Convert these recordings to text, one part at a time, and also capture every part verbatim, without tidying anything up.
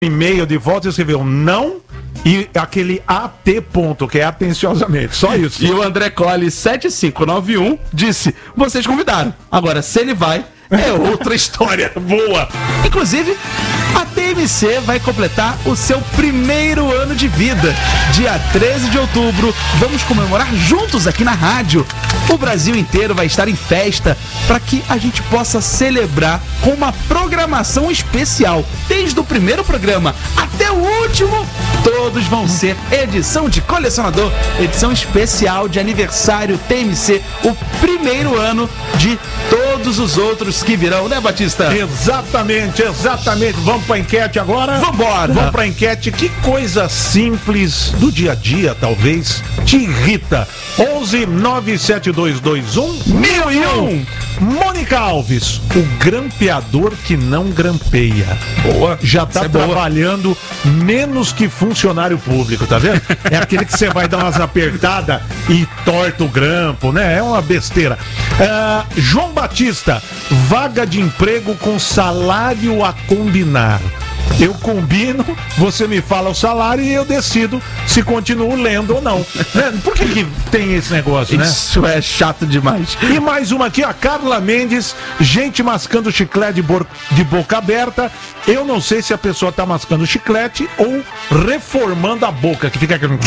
e-mail de volta e escreveu não e aquele A T ponto, que é atenciosamente, só isso. E o André Colli sete cinco nove um disse, vocês convidaram, agora se ele vai, é outra história. Boa! Inclusive, a T M C vai completar o seu primeiro ano de vida. Dia treze de outubro, vamos comemorar juntos aqui na rádio. O Brasil inteiro vai estar em festa para que a gente possa celebrar com uma programação especial. Desde o primeiro programa até o último, todos vão ser edição de colecionador, edição especial de aniversário T M C, o primeiro ano de todos os outros que virão, né, Batista? Exatamente, exatamente. Vamos pra enquete agora? Vambora! Vamos pra enquete. Que coisa simples do dia a dia, talvez, te irrita? onze nove sete dois dois um mil e um. Mônica Alves, o grampeador que não grampeia. Boa. Já tá é trabalhando boa. Menos que funcionário público, tá vendo? É aquele que você vai dar umas apertadas e torta o grampo, né? É uma besteira. Uh, João Batista, vaga de emprego com salário a combinar. Eu combino, você me fala o salário e eu decido se continuo lendo ou não. Por que que tem esse negócio, né? Isso é chato demais. E mais uma aqui, a Carla Mendes, gente mascando chiclete de, bo- de boca aberta. Eu não sei se a pessoa tá mascando chiclete ou reformando a boca, que fica aquele...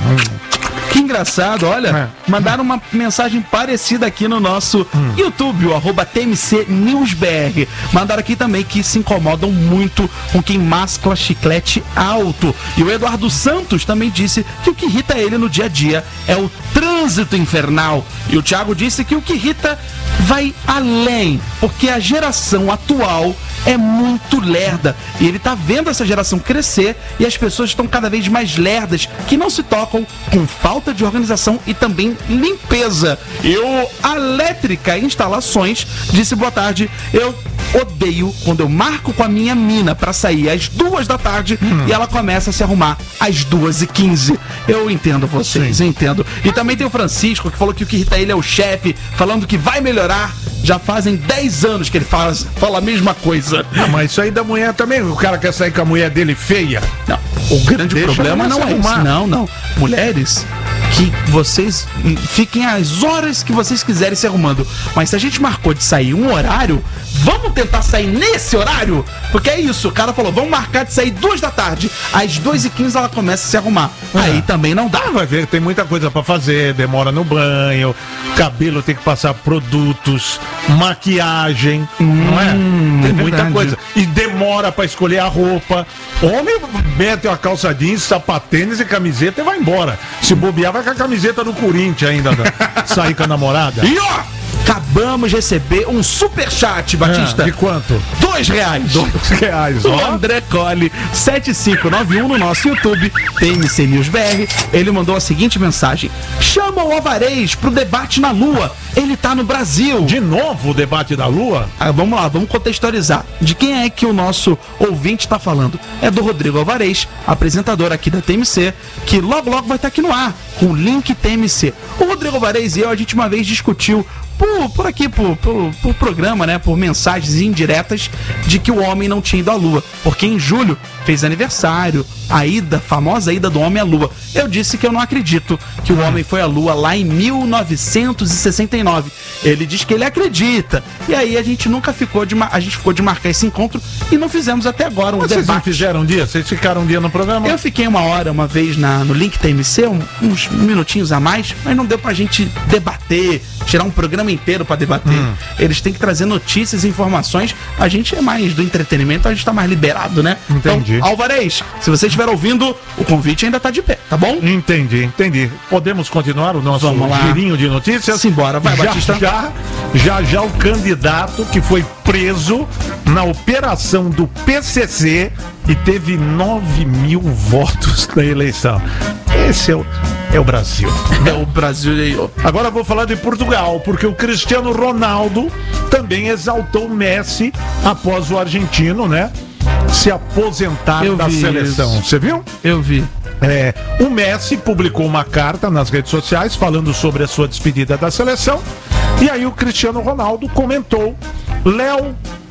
Que engraçado, olha, é. Mandaram uma mensagem parecida aqui no nosso hum. YouTube, o arroba T M C News B R. Mandaram aqui também que se incomodam muito com quem mascla chiclete alto. E o Eduardo Santos também disse que o que irrita ele no dia a dia é o trânsito infernal. E o Thiago disse que o que irrita vai além, porque a geração atual é muito lerda. E ele tá vendo essa geração crescer e as pessoas estão cada vez mais lerdas, que não se tocam com falta de organização e também limpeza. E o Elétrica Instalações disse boa tarde, eu odeio quando eu marco com a minha mina pra sair às duas da tarde hum. e ela começa a se arrumar às duas e quinze. Eu entendo vocês, Sim. entendo. E também tem o Francisco, que falou que o que irrita ele é o chefe, falando que vai melhorar. Já fazem dez anos que ele fala, fala a mesma coisa. Não, mas isso aí da mulher também, o cara quer sair com a mulher dele feia. Não, o grande Deixa problema não é isso. Não, não. Mulheres, que vocês fiquem as horas que vocês quiserem se arrumando. Mas se a gente marcou de sair um horário, vamos tentar sair nesse horário? Porque é isso, o cara falou, vamos marcar de sair duas da tarde. Às duas e quinze ela começa a se arrumar. É. Aí também não dá. Ah, vai ver, tem muita coisa pra fazer, demora no banho, cabelo tem que passar produtos, maquiagem, hum, não é? Tem é muita verdade. coisa. E demora pra escolher a roupa. Homem mete uma calça jeans, sapatênis e camiseta e vai embora. Se bobear, vai com a camiseta do Corinthians ainda, sair com a namorada. E ó, acabamos de receber um superchat, Batista. É, de quanto? Dois reais. Dois reais, ó. O André Colli, sete cinco nove um no nosso YouTube, T M C News B R. Ele mandou a seguinte mensagem: chama o Alvarez pro debate na Lua. Ele tá no Brasil. De novo o debate da Lua? Ah, vamos lá, vamos contextualizar. De quem é que o nosso ouvinte tá falando? É do Rodrigo Alvarez, apresentador aqui da T M C, que logo logo vai estar aqui no ar, com o link T M C. O Rodrigo Alvarez e eu, a gente uma vez discutiu Por, por aqui, por, por, por programa, né? Por mensagens indiretas de que o homem não tinha ido à Lua. Porque em julho fez aniversário, a ida, famosa ida do homem à Lua. Eu disse que eu não acredito que o homem foi à Lua lá em mil novecentos e sessenta e nove. Ele diz que ele acredita. E aí a gente nunca ficou de, a gente ficou de marcar esse encontro e não fizemos até agora um Mas debate. Vocês não fizeram um dia? Vocês ficaram um dia no programa? Eu fiquei uma hora, uma vez na, no link T M C, um, uns minutinhos a mais, mas não deu pra gente debater, tirar um programa inteiro pra debater. Hum. Eles têm que trazer notícias e informações. A gente é mais do entretenimento, a gente tá mais liberado, né? Entendi. Então, Alvarez, se você estiver ouvindo, o convite ainda tá de pé, tá bom? Entendi, entendi. Podemos continuar o nosso girinho de notícias? Simbora, vai, já, Batista. Já, já, já o candidato que foi preso na operação do P C C e teve nove mil votos na eleição. Esse é o, é o Brasil. É o Brasil. Agora eu vou falar de Portugal, porque o Cristiano Ronaldo também exaltou Messi após o argentino, né, se aposentar eu da seleção. Você viu? Eu vi. É, o Messi publicou uma carta nas redes sociais falando sobre a sua despedida da seleção. E aí o Cristiano Ronaldo comentou: Léo,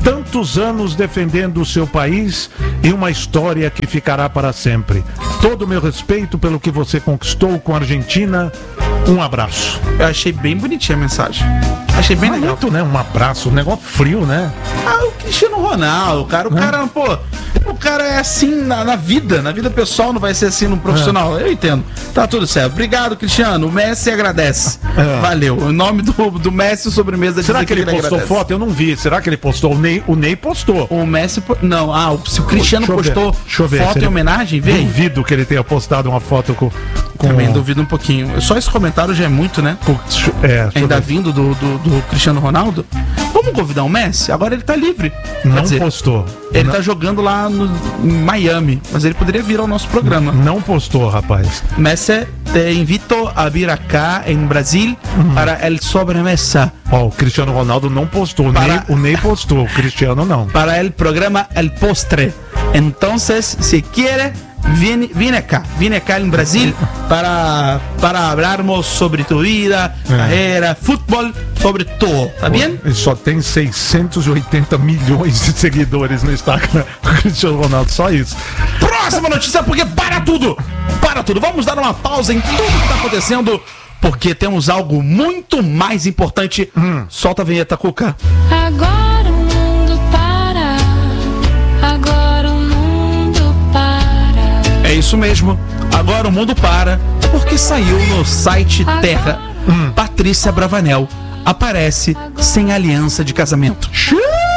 tantos anos defendendo o seu país e uma história que ficará para sempre. Todo o meu respeito pelo que você conquistou com a Argentina. Um abraço. Eu achei bem bonitinha a mensagem. Achei bem legal. Muito, né? Um abraço, um negócio frio, né? Ah, o Cristiano Ronaldo, cara, o É. cara, pô, o cara é assim na, na vida, na vida pessoal não vai ser assim no profissional. Eu entendo. Tá tudo certo. Obrigado, Cristiano. O Messi agradece. É. Valeu. O nome do, do Messi sobremesa Será diz que ele postou agradece. foto? Eu não vi. Será que ele postou? O Ney, o Ney postou. O Messi. po- Não, ah, o- se o Cristiano Deixa eu ver, postou deixa eu ver, foto se em ele- homenagem, vê aí. Duvido que ele tenha postado uma foto com. com Também duvido um pouquinho. Só esse comentário já é muito, né? com- é, deixa eu Ainda ver. vindo do, do, do Cristiano Ronaldo. Vamos convidar o Messi? Agora ele tá livre. Quer Não dizer, postou. ele não, tá jogando lá no, em Miami, mas ele poderia vir ao nosso programa. não postou, rapaz. Messi, te invito a vir acá em Brasil Uhum. para el sobremesa, Ó, o Cristiano Ronaldo não postou. O, Para- Ney, o Ney postou, o Cristiano não. para el programa El Postre. Entonces, si quiere, viene, viene acá, viene acá en Brasil para, para hablarmos sobre tu vida, É. carreira, fútbol, sobre todo, tá bem? Ele só tem seiscentos e oitenta milhões de seguidores no Instagram. O Cristiano Ronaldo, só isso. Próxima notícia, porque para tudo! Para tudo! Vamos dar uma pausa em tudo que tá acontecendo, porque temos algo muito mais importante. Solta a vinheta, Cuca. Agora o mundo para, agora o mundo para. É isso mesmo. Agora o mundo para, porque saiu no site Terra. Patrícia Bravanel aparece sem aliança de casamento. Xiii!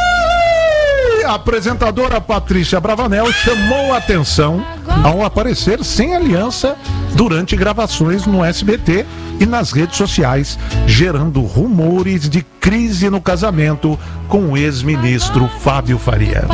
A apresentadora Patrícia Bravanel chamou a atenção ao aparecer sem aliança durante gravações no S B T e nas redes sociais, gerando rumores de crise no casamento com o ex-ministro Fábio Faria.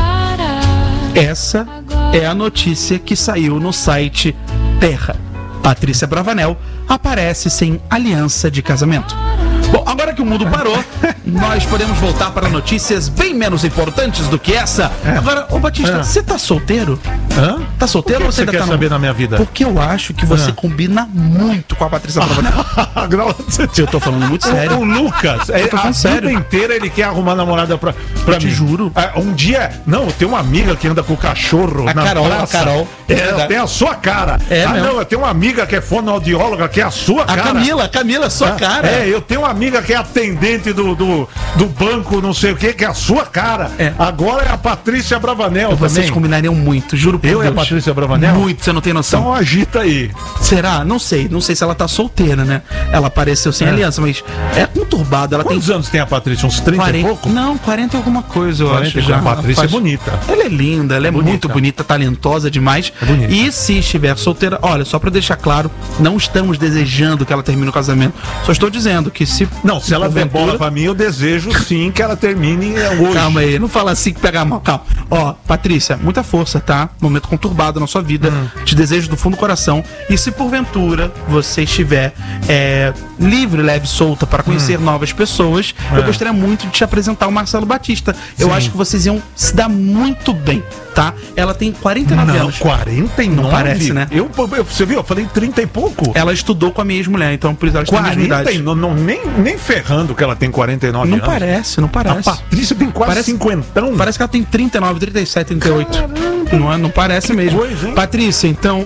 Essa é a notícia que saiu no site Terra. Patrícia Bravanel aparece sem aliança de casamento. Bom, agora que o mundo parou, nós podemos voltar para notícias bem menos importantes do que essa. Agora, ô Batista, É. você tá solteiro? Hã? Tá solteiro O que ou você você ainda quer tá no- saber na minha vida? Porque eu acho que você Ah. combina muito com a Patrícia Bravanel. Eu tô falando muito sério. O, o Lucas, é, tô a falando sério. vida inteira ele quer arrumar namorada pra, pra te mim. juro. Ah, um dia, não, tem uma amiga que anda com o cachorro A na Carol, praça. a Carol. É, Verdade. tem a sua cara. É ah, mesmo. não, eu tenho uma amiga que é fonoaudióloga, que é a sua A cara. Camila, a Camila, sua Ah, cara. É, eu tenho uma amiga que é atendente do, do, do banco, não sei o que, que é a sua cara. É. Agora é a Patrícia Bravanel Vocês também. combinariam muito, juro por Eu e a Deus. Patrícia Bravanel? Muito, você não tem noção. Então agita aí. Será? Não sei. Não sei se ela tá solteira, né? Ela apareceu sem É. aliança, mas é conturbada. Ela Quantos tem anos tem a Patrícia? Uns trinta e quarenta. pouco? Não, quarenta e alguma coisa, eu quarenta acho. e Já. pouco. A Patrícia Faz- é bonita. Ela é linda, ela é Bonita. muito bonita, talentosa demais. É bonita. E se estiver solteira, olha, só pra deixar claro, não estamos desejando que ela termine o casamento. Só estou dizendo que se. Não, se ela der porventura- bola pra mim, eu desejo sim que ela termine hoje. Calma aí, não fala assim que pega mal, calma. Ó, Patrícia, muita força, tá? Momento conturbado na sua vida. Hum. Te desejo do fundo do coração. E se porventura você estiver é, livre, leve, solta para conhecer Hum. novas pessoas, eu É. gostaria muito de te apresentar o Marcelo Batista. Eu Sim. acho que vocês iam se dar muito bem, tá? Ela tem quarenta e nove Não, anos. quarenta e nove? Não parece, né? Eu, eu- você viu? Eu falei trinta e pouco. Ela estudou com a minha ex-mulher, então por isso ela tem a mesma quarenta idade. e nove, não, nem, nem ferrando que ela tem quarenta e nove Não anos. parece, não A parece. Patrícia tem quase Parece- cinquentão. Parece que ela tem trinta e nove, trinta e sete, trinta e oito. Não, é, não parece mesmo. coisa, hein? Patrícia, então,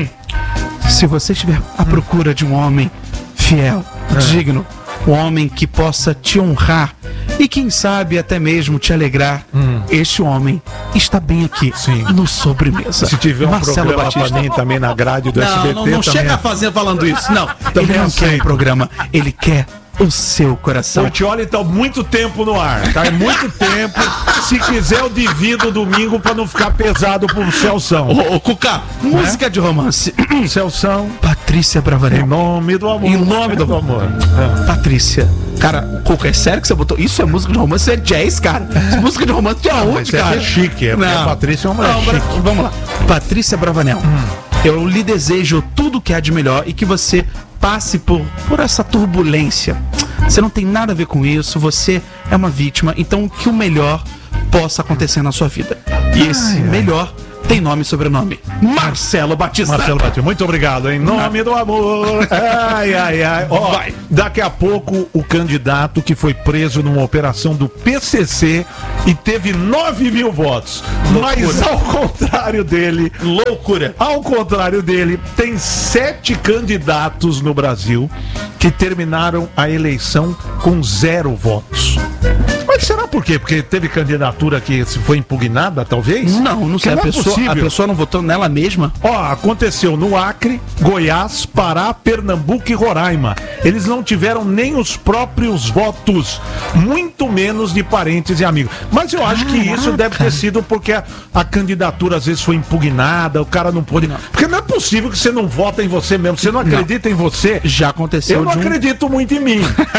se você estiver à procura de um homem fiel, É. digno, um homem que possa te honrar e quem sabe até mesmo te alegrar, este homem está bem aqui Hum. Sim. no Sobremesa. Se tiver um Marcelo programa Batista. pra mim também na grade do S B T, Não, não, não também chega é- fazendo falando isso. Não, ele Também não quer aceito. um programa, ele quer o seu coração. Portioli tá muito tempo no ar, tá? É muito tempo. Se quiser, eu divido domingo pra não ficar pesado pro Celção. Ô, ô, Cuca, música de romance. Celção, Patrícia em Bravanel. nome do amor. Em nome do amor. Patrícia. Cara, Cuca, é sério que você botou? Isso é música de romance? Isso é jazz, cara. Isso é música de romance de aonde, Mas é cara? que é chique, é porque a Patrícia é uma mulher Não, chique. Bra- Vamos lá. Patrícia Bravanel. Eu lhe desejo tudo que há de melhor e que você passe por, por essa turbulência. Você não tem nada a ver com isso, você é uma vítima, então que o melhor possa acontecer na sua vida. E esse melhor tem nome e sobrenome. Marcelo Batista. Marcelo Batista, muito obrigado. Em nome do amor. Ai, ai, ai. Ó, Vai. Daqui a pouco, o candidato que foi preso numa operação do P C C e teve nove mil votos. Mas ao contrário dele, Loucura. ao contrário dele, tem sete candidatos no Brasil que terminaram a eleição com zero votos. Mas será por quê? Porque teve candidatura que se foi impugnada, talvez? Não, não sei. A Não é pessoa, a possível. pessoa não votou nela mesma? Ó, aconteceu no Acre, Goiás, Pará, Pernambuco e Roraima. Eles não tiveram nem os próprios votos, muito menos de parentes e amigos. Mas eu acho que isso deve ter sido porque a, a candidatura às vezes foi impugnada, o cara não pôde... Porque não é possível que você não vota em você mesmo, você não acredita em você. Já aconteceu Eu não de um... acredito muito em mim,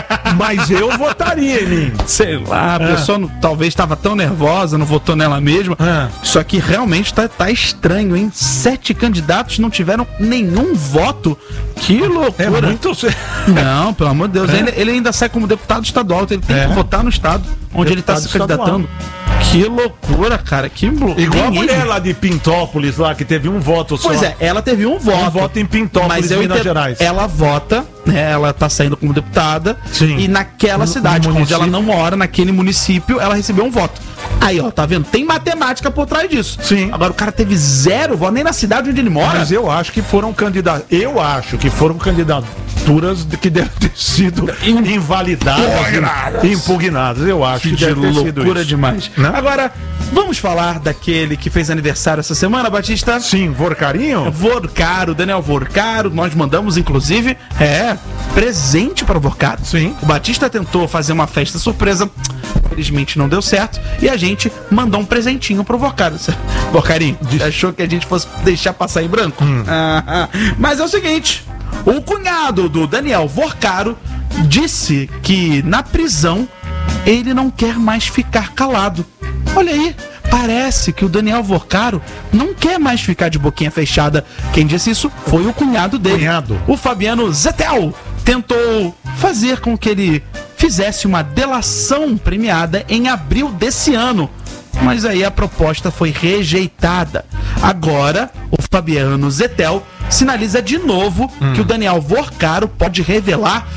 mas eu votaria em mim. Sei lá, a pessoa não- talvez estava tão nervosa, não votou nela mesma. É. Só que realmente tá, tá estranho, hein? Sete candidatos não tiveram nenhum voto. Que É loucura. muito... Não, pelo amor de Deus. É. Ele, ele ainda sai como deputado estadual, então ele tem É. que votar no estado onde ele tá Deputado se candidatando. Que loucura, cara. Que loucura. Igual a mulher lá de Pintópolis, lá, que teve um voto só. Pois é, ela teve um voto. Um voto em Pintópolis, mas eu Minas entendo- Gerais. Ela vota, né? Ela tá saindo como deputada. Sim. E naquela No- cidade, no onde ela município. não mora, naquele município, ela recebeu um voto. Aí, ó, tá vendo? Tem matemática por trás disso. Sim. Agora o cara teve zero voto, nem na cidade onde ele mora. Mas eu acho que foram candidatos. Eu acho que foram candidaturas de- que devem ter sido invalidadas, Impugnadas. impugnadas. Eu acho que, de deve ter sido loucura isso. demais. Né? Agora, vamos falar daquele que fez aniversário essa semana, Batista? Sim, Vorcarinho? Vorcaro, Daniel Vorcaro, nós mandamos inclusive, é, presente para o Vorcaro. Sim. O Batista tentou fazer uma festa surpresa, infelizmente não deu certo, e a gente mandou um presentinho pro Vorcaro. Vorcarinho, achou que a gente fosse deixar passar em branco? Ah, ah. Mas é o seguinte, o cunhado do Daniel Vorcaro disse que na prisão ele não quer mais ficar calado. Olha aí, parece que o Daniel Vorcaro não quer mais ficar de boquinha fechada. Quem disse isso foi o cunhado dele. Cunhado. O Fabiano Zettel tentou fazer com que ele fizesse uma delação premiada em abril desse ano. Mas aí a proposta foi rejeitada. Agora, o Fabiano Zettel sinaliza de novo que o Daniel Vorcaro pode revelar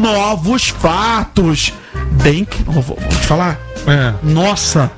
novos fatos. Bem que... Vou, vou te falar. É. Nossa,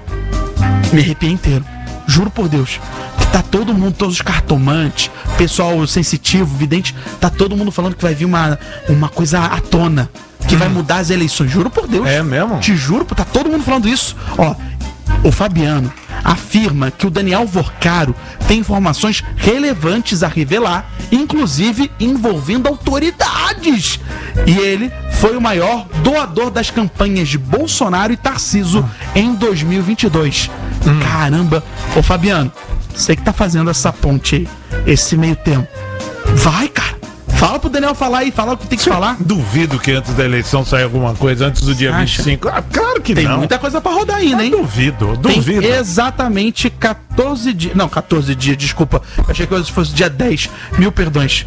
me arrepiei inteiro. Juro por Deus. Que tá todo mundo, todos os cartomantes, pessoal sensitivo, vidente, tá todo mundo falando que vai vir uma, uma coisa à tona. Que vai mudar as eleições. Juro por Deus. É mesmo? Te juro, tá todo mundo falando isso. Ó, o Fabiano afirma que o Daniel Vorcaro tem informações relevantes a revelar, inclusive envolvendo autoridades. E ele foi o maior doador das campanhas de Bolsonaro e Tarcísio em dois mil e vinte e dois. Caramba! Ô Fabiano, você que tá fazendo essa ponte aí, esse meio tempo, vai, cara! Fala pro Daniel falar aí, fala o que tem que falar. Duvido que antes da eleição saia alguma coisa, antes do dia Acha? vinte e cinco. Ah, claro que Tem não. muita coisa pra rodar ainda, hein? Duvido, Tem duvido. exatamente quatorze dias. Não, quatorze dias, desculpa. Eu achei que hoje fosse dia dez. Mil perdões.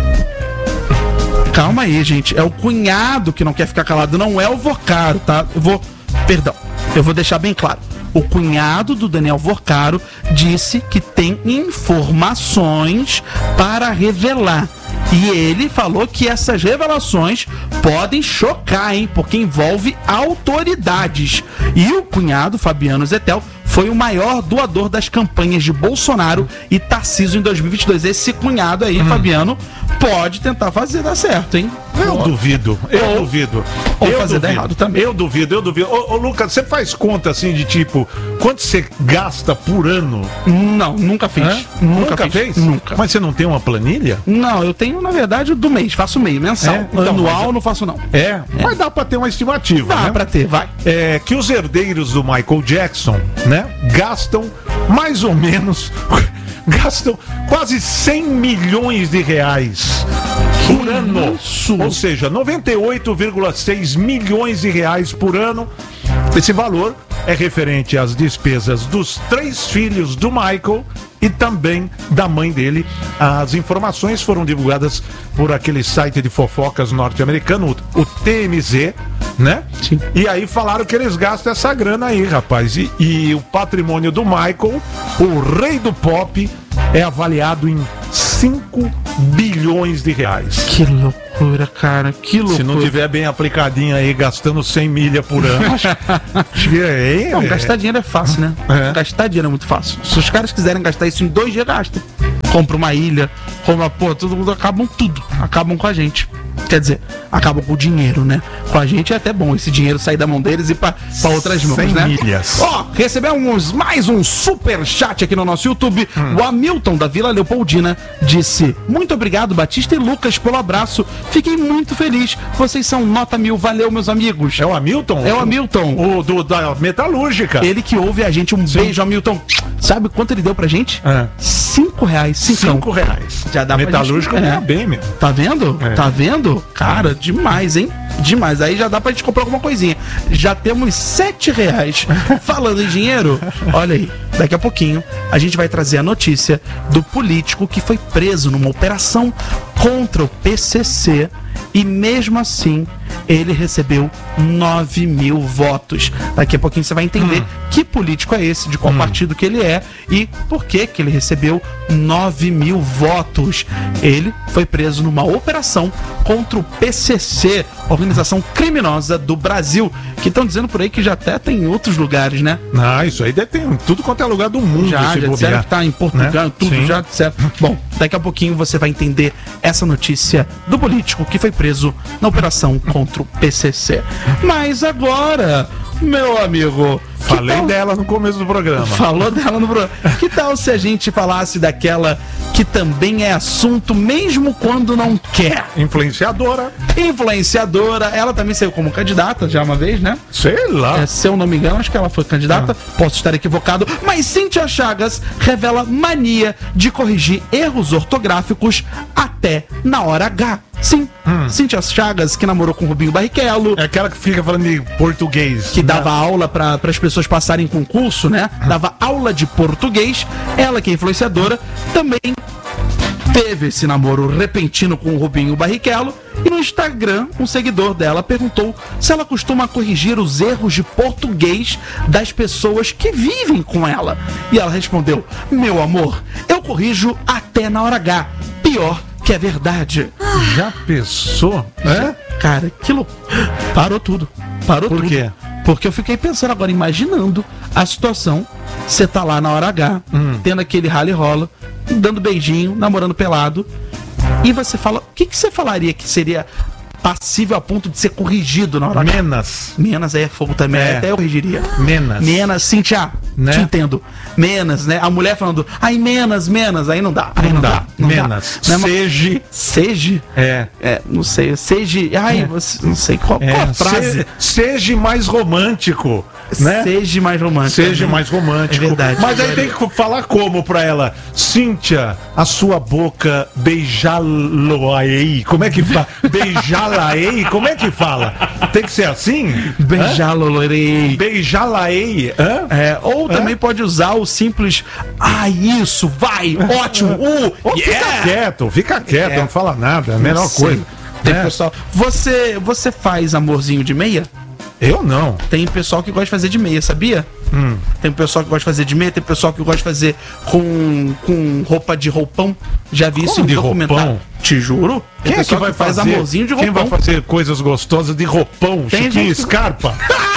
Calma aí, gente. É o cunhado que não quer ficar calado, não é o Vorcaro, tá? Eu vou. Perdão. Eu vou deixar bem claro. O cunhado do Daniel Vorcaro disse que tem informações para revelar. E ele falou que essas revelações podem chocar, hein? Porque envolve autoridades. E o cunhado, Fabiano Zettel, foi o maior doador das campanhas de Bolsonaro e Tarcísio em dois mil e vinte e dois. Esse cunhado aí, Fabiano, pode tentar fazer dar certo, hein? Eu duvido, eu Ou- duvido. ou eu fazer dar duvido. errado também. Eu duvido, eu duvido. Ô, ô Lucas, você faz conta assim de tipo, quanto você gasta por ano? Não, nunca fiz. Hã? Nunca, fez? Nunca. Mas você não tem uma planilha? Não, eu tenho, na verdade, do mês. Faço meio, mensal. É? Então, Anual mas- não faço, não. É, mas dá pra ter uma estimativa, Dá né? pra ter, vai. É, que os herdeiros do Michael Jackson, né, gastam mais ou menos, gastam quase cem milhões de reais por ano. isso? Ou seja, noventa e oito vírgula seis milhões de reais por ano. Esse valor é referente às despesas dos três filhos do Michael e também da mãe dele. As informações foram divulgadas por aquele site de fofocas norte-americano, o T M Z, né? Sim. E aí falaram que eles gastam essa grana aí, rapaz. E, e o patrimônio do Michael, o rei do pop, é avaliado em cinco bilhões de reais. Que loucura, cara, que loucura. Se não tiver bem aplicadinho aí, gastando cem milha por ano. acho que é, Não, é, gastar dinheiro é fácil, né? É. Gastar dinheiro é muito fácil. Se os caras quiserem gastar isso em dois dias, gastam. Compra uma ilha, compra, pô, todo mundo acabam tudo. Acabam com a gente. Quer dizer, acabam com o dinheiro, né? Com a gente é até bom esse dinheiro sair da mão deles e pra, pra outras mãos, cem né? milhas. Ó, recebemos mais um super chat aqui no nosso YouTube. Hum. O Hamilton da Vila Leopoldina disse: muito obrigado, Batista e Lucas, pelo abraço. Fiquei muito feliz. Vocês são nota mil. Valeu, meus amigos. É o Hamilton? É o Hamilton. O do, da metalúrgica. Ele que ouve a gente. Um beijo, Hamilton. Sabe quanto ele deu pra gente? É. Cinco reais. Cincão. Cinco reais. Já dá pra metalúrgico gente- ganha é. bem, meu. Tá vendo? É. Tá vendo? Cara, demais, hein? Demais. Aí já dá pra gente comprar alguma coisinha. Já temos sete reais. Falando em dinheiro, olha aí. Daqui a pouquinho a gente vai trazer a notícia do político que foi preso numa operação contra o P C C e mesmo assim ele recebeu nove mil votos. Daqui a pouquinho você vai entender Hum. que político é esse, de qual partido que ele é e por que que ele recebeu nove mil votos. Ele foi preso numa operação contra o P C C, organização criminosa do Brasil, que estão dizendo por aí que já até tem em outros lugares, né? Ah, isso aí deve ter em tudo quanto é lugar do mundo. Já, se já bobear. disseram que tá em Portugal, Né? tudo Sim. já disseram. Bom, daqui a pouquinho você vai entender essa notícia do político que foi preso na operação contra o P C C. Mas agora, meu amigo, que Falei tal- dela no começo do programa. Falou dela no programa. Que tal se a gente falasse daquela que também é assunto mesmo quando não quer? Influenciadora. Influenciadora, ela também saiu como candidata já uma vez, né? Sei lá. É, se eu não me engano, acho que ela foi candidata. Posso estar equivocado. Mas Cíntia Chagas revela mania de corrigir erros ortográficos até na hora H. Sim, Cíntia Chagas, que namorou com Rubinho Barrichello, É aquela que fica falando de português. que dava aula para as pessoas passarem concurso, né? Dava aula de português. Ela, que é influenciadora, também teve esse namoro repentino com o Rubinho Barrichello. E no Instagram, um seguidor dela perguntou se ela costuma corrigir os erros de português das pessoas que vivem com ela. E ela respondeu: meu amor, eu corrijo até na hora H. Pior que é verdade. Já pensou? É? Cara, que louco. Parou tudo. Parou Por tudo. quê? Porque eu fiquei pensando agora, imaginando a situação. Você tá lá na hora H, Hum. tendo aquele rally rola, dando beijinho, namorando pelado. E você fala, o que, que você falaria que seria passível a ponto de ser corrigido na hora H? Menas. Menos aí é fogo também, É. até eu corrigiria. Menas. Menos, Cintia, Né? te entendo. Menos, né? A mulher falando, ai, menos, menos, aí não dá. Aí Não não, dá. dá. Não Menos. Dá. Não é uma- Seja. Seja? É. É, não sei, seja. Ai, você, não sei qual, qual É. a frase. Se- seja mais romântico, né? Seja mais romântico. Seja mais romântico. É verdade. Mas aí tem que falar como pra ela? Cíntia, a sua boca beijá-lo-ei. Como é que fala? Beijá-la-ei? Como é que fala? Tem que ser assim? Beijá-lo, Lorei. Beijá-la-ei? Hã? É, ou também pode usar o simples. Ah, isso, vai, ótimo, uh, Ou Fica yeah. quieto, fica quieto, É. não fala nada, é a menor Sei. coisa. Tem né? pessoal. Você, você faz amorzinho de meia? Eu não. Tem pessoal que gosta de fazer de meia, sabia? Hum. Tem pessoal que gosta de fazer de meia, tem pessoal que gosta de fazer com, com roupa de roupão. Já vi isso Como em de documentário. roupão? Te juro. Tem Quem é que pessoal vai faz fazer? amorzinho de Quem roupão. vai fazer coisas gostosas de roupão? Tem Chiquinho gente que- Scarpa?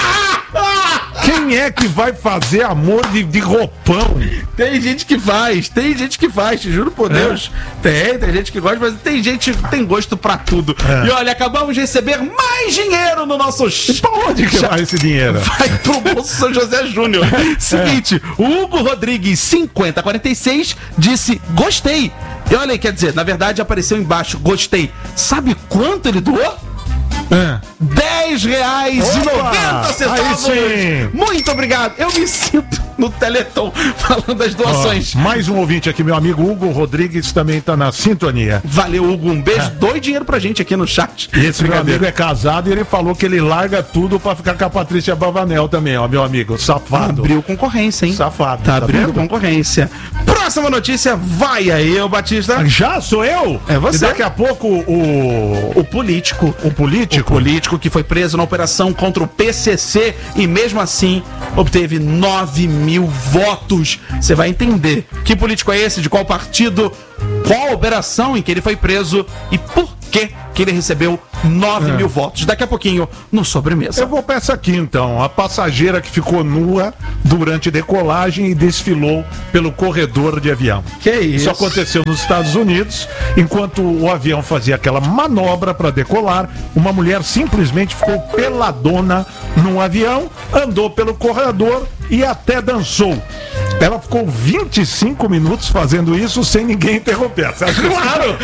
Quem é que vai fazer amor de, de roupão? Tem gente que faz, tem gente que faz, te juro por Deus. Tem, tem gente que gosta, mas tem gente que tem gosto pra tudo. É. E olha, acabamos de receber mais dinheiro no nosso ch- Pra onde que vai esse dinheiro? Vai pro Bolso São José Júnior. Seguinte, o Hugo Rodrigues cinquenta quarenta e seis disse gostei. E olha aí, quer dizer, na verdade apareceu embaixo gostei. Sabe quanto ele doou? É. dez reais e Opa! noventa centavos. Aí sim. Muito obrigado. Eu me sinto no Teleton falando das doações. Ó, mais um ouvinte aqui, meu amigo Hugo Rodrigues, também tá na sintonia. Valeu, Hugo. Um beijo. Doe dinheiro pra gente aqui no chat. E esse meu Brincadeira. amigo é casado e ele falou que ele larga tudo pra ficar com a Patrícia Bavanel também, ó, meu amigo. Safado. Abriu concorrência, hein? Safado, Tá, tá abrindo vendo? concorrência. Próxima notícia, vai aí, ô Batista. Já sou eu? É você. E daqui a pouco o... O político. O político? O político que foi preso na operação contra o P C C e mesmo assim obteve nove mil votos. Você vai entender que político é esse, de qual partido, qual operação em que ele foi preso e por que que ele recebeu nove mil votos. Daqui a pouquinho, no Sobremesa. Eu vou pra essa aqui então. A passageira que ficou nua durante decolagem e desfilou pelo corredor de avião. Que isso? Isso aconteceu nos Estados Unidos. Enquanto o avião fazia aquela manobra para decolar, uma mulher simplesmente ficou peladona no avião, andou pelo corredor e até dançou. Ela ficou vinte e cinco minutos fazendo isso sem ninguém interromper. Claro!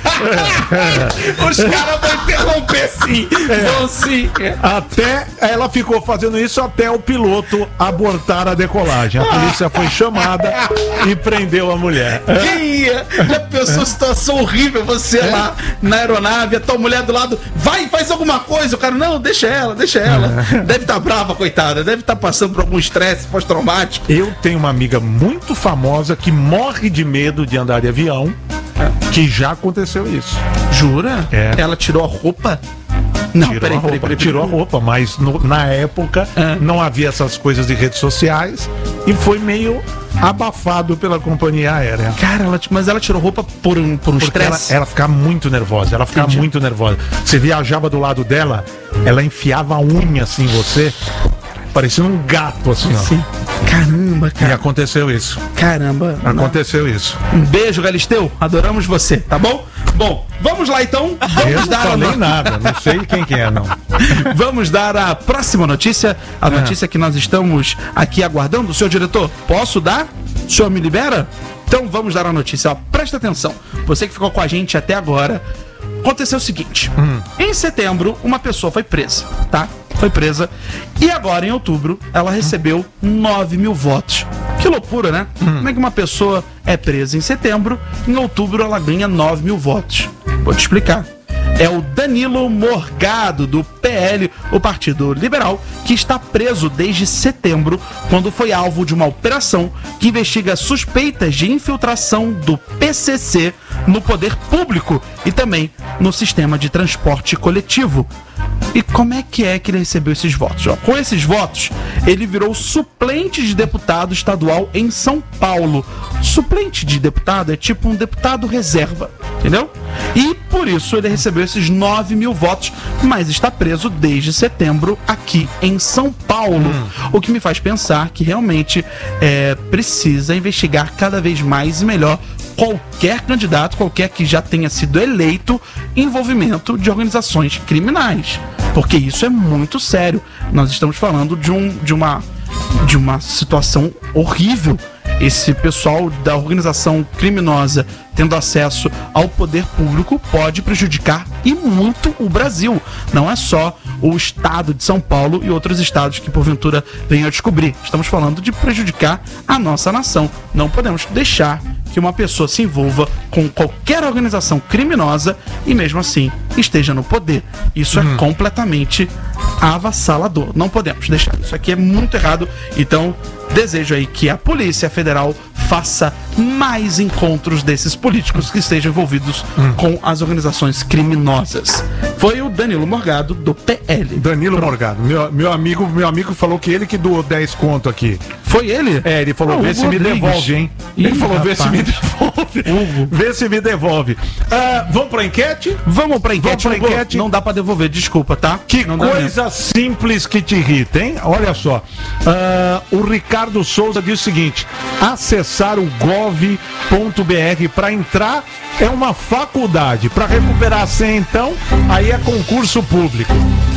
Os caras vão interromper sim. É. Vão sim. Até ela ficou fazendo isso até o piloto abortar a decolagem. A polícia foi chamada e prendeu a mulher. Quem ia? Já pensou situação horrível, você É. lá na aeronave, a tua mulher do lado, vai, faz alguma coisa. O cara, não, deixa ela, deixa ela. É. Deve estar brava, coitada. Deve estar passando por algum estresse pós-traumático. Eu tenho uma amiga muito famosa que morre de medo de andar de avião, que já aconteceu isso. Jura? É. Ela tirou a roupa? Não, Tirou peraí, a roupa, peraí, peraí. tirou a roupa, mas no- na época É. não havia essas coisas de redes sociais e foi meio abafado pela companhia aérea. Cara, ela, mas ela tirou roupa por um, por um Porque ela, estresse? ela ficava muito nervosa, ela ficava Entendi. muito nervosa. Você viajava do lado dela, ela enfiava a unha assim em você, parecendo um gato assim, ó. Sim. Caramba, E cara. aconteceu isso. Caramba. Aconteceu isso. Um beijo, Galisteu. Adoramos você, tá bom? Bom, vamos lá então. Eu Vamos não dar a falei no- nada, não sei quem que é, não. Vamos dar a próxima notícia, a notícia que nós estamos aqui aguardando. Senhor diretor, posso dar? O senhor me libera? Então vamos dar a notícia, ó. Presta atenção. Você que ficou com a gente até agora, aconteceu o seguinte. Em setembro, uma pessoa foi presa, tá? Foi presa. E agora, em outubro, ela recebeu nove mil votos. Que loucura, né? Como é que uma pessoa é presa em setembro, em outubro ela ganha nove mil votos? Vou te explicar. É o Danilo Morgado, do P L, o Partido Liberal, que está preso desde setembro, quando foi alvo de uma operação que investiga suspeitas de infiltração do P C C no poder público e também no sistema de transporte coletivo. E como é que é que ele recebeu esses votos? Ó, com esses votos, ele virou suplente de deputado estadual em São Paulo. Suplente de deputado é tipo um deputado reserva, entendeu? E por isso ele recebeu esses nove mil votos, mas está preso desde setembro aqui em São Paulo. O que me faz pensar que realmente é, precisa investigar cada vez mais e melhor qualquer candidato, qualquer que já tenha sido eleito, envolvimento de organizações criminais. Porque isso é muito sério. Nós estamos falando de, um, de, uma, de uma situação horrível. Esse pessoal da organização criminosa tendo acesso ao poder público pode prejudicar e muito o Brasil. Não é só o estado de São Paulo e outros estados que porventura venham a descobrir. Estamos falando de prejudicar a nossa nação. Não podemos deixar que uma pessoa se envolva com qualquer organização criminosa e mesmo assim esteja no poder. Isso é completamente avassalador. Não podemos deixar. Isso aqui é muito errado. Então, desejo aí que a Polícia Federal faça mais encontros desses políticos que estejam envolvidos com as organizações criminosas. Foi o Danilo Morgado, do P L. Danilo Morgado, meu, meu amigo, meu amigo falou que ele que doou dez conto aqui. Foi ele? É, ele falou, Ah, vê o se me Rodrigues. devolve, hein? Ih, Ele falou, vê se rapaz. me devolve. Vê se me devolve. Ah, vamos pra enquete? Vamos pra enquete, Vamos pra Hugo? enquete? Não dá pra devolver, desculpa, tá? Que Não dá mesmo. coisa simples que te irrita, hein? Olha só. Ah, o Ricardo Souza diz o seguinte: acessar o gov ponto br para entrar é uma faculdade. Para recuperar a senha, então, aí é concurso público.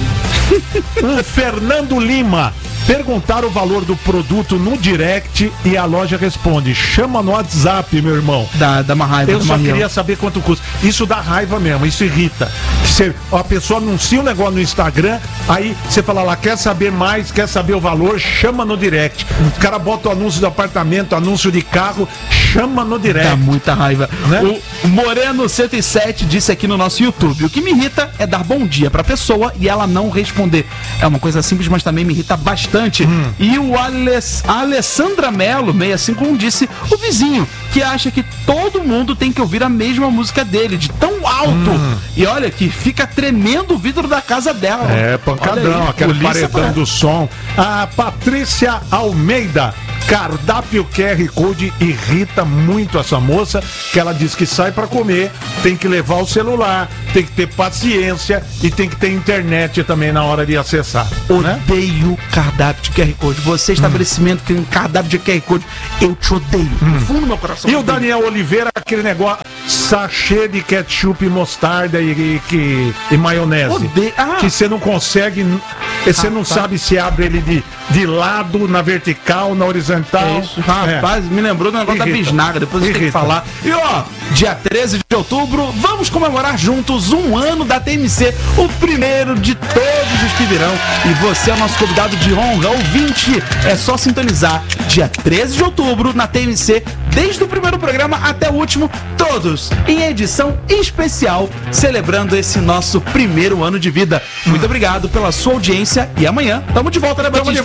O Fernando Lima. Perguntar o valor do produto no direct e a loja responde: chama no WhatsApp, meu irmão. Dá, dá uma raiva. Eu dá só uma queria raiva. saber quanto custa. Isso dá raiva mesmo, isso irrita. você, a pessoa anuncia um negócio no Instagram, aí você fala lá, quer saber mais, quer saber o valor, chama no direct. O cara bota o anúncio do apartamento, anúncio de carro, chama no direct. Dá muita raiva. Né? O Moreno cento e sete disse aqui no nosso YouTube: o que me irrita é dar bom dia pra pessoa e ela não responder. É uma coisa simples, mas também me irrita bastante. Hum. E o Aless, a Alessandra Melo, seiscentos e cinquenta e um, disse: o vizinho, que acha que todo mundo tem que ouvir a mesma música dele, de tão alto. Hum. E olha que fica tremendo o vidro da casa dela. É, pancadão, aquele paredão do som. A Patrícia Almeida: cardápio Q R Code irrita muito essa moça, que ela diz que sai pra comer, tem que levar o celular, tem que ter paciência e tem que ter internet também na hora de acessar. Odeio né? cardápio de Q R Code. Você, estabelecimento hum. que tem cardápio de Q R Code, eu te odeio. Hum. No fundo do meu coração. E o Daniel Oliveira, aquele negócio, sachê de ketchup, mostarda e, e, e, e maionese. Odeio. Ah. Que você não consegue, você ah, não tá. sabe se abre ele de, de lado, na vertical, na horizontal. É isso. Rapaz, é. me lembrou do negócio Irrita. da bisnaga, depois a gente tem que falar. E ó, dia treze de outubro, vamos comemorar juntos um ano da T M C, o primeiro de todos os que virão. E você é o nosso convidado de honra, ouvinte. É só sintonizar dia treze de outubro na T M C, desde o primeiro programa até o último, todos em edição especial, celebrando esse nosso primeiro ano de vida. Muito obrigado pela sua audiência e amanhã tamo de volta, né, Batista?